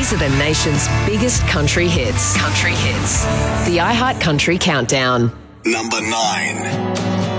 These are the nation's biggest country hits. Country hits. The iHeart Country Countdown. Number 9.